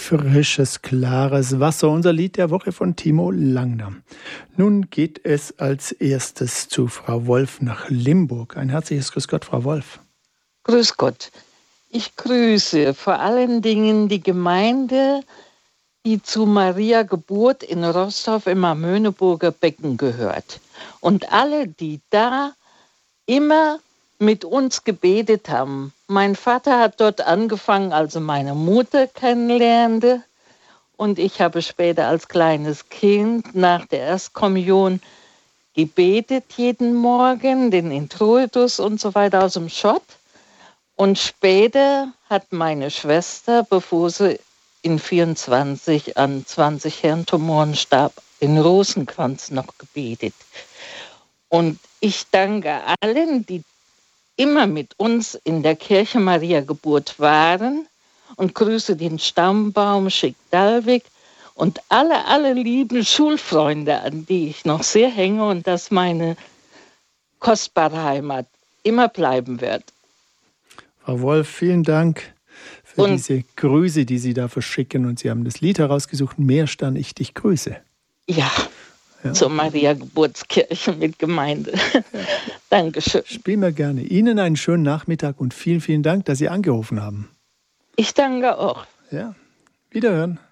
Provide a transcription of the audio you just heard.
frisches, klares Wasser. Unser Lied der Woche von Timo Langner. Nun geht es als erstes zu Frau Wolf nach Limburg. Ein herzliches Grüß Gott, Frau Wolf. Grüß Gott. Ich grüße vor allen Dingen die Gemeinde, die zu Maria Geburt in Rostov im Amöneburger Becken gehört. Und alle, die da immer mit uns gebetet haben. Mein Vater hat dort angefangen, als er meine Mutter kennenlernte. Und ich habe später als kleines Kind nach der Erstkommunion gebetet jeden Morgen, den Introitus und so weiter aus dem Schott. Und später hat meine Schwester, bevor sie in 24 an 20 Hirntumoren starb, in Rosenkranz noch gebetet. Und ich danke allen, die immer mit uns in der Kirche Maria Geburt waren und grüße den Stammbaum Schick-Dalwig und alle lieben Schulfreunde, an die ich noch sehr hänge und das meine kostbare Heimat immer bleiben wird. Frau Wolf, vielen Dank für diese Grüße, die Sie da verschicken. Und Sie haben das Lied herausgesucht, Mehr Stern, ich dich grüße. Ja. Zur Maria Geburtskirche mit Gemeinde. Ja. Dankeschön. Spielen wir gerne. Ihnen einen schönen Nachmittag und vielen Dank, dass Sie angerufen haben. Ich danke auch. Ja, wiederhören.